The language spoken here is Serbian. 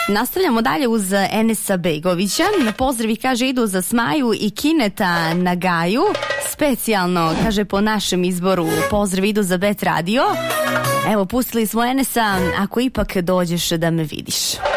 Nastavljamo dalje uz Enesa Begovića. Pozdravi, kaže, idu za Smaju i Kineta na Gaju. Specijalno, kaže, po našem izboru. Pozdravi idu za Bet Radio. Evo, pustili smo Enesa, ako ipak dođeš da me vidiš.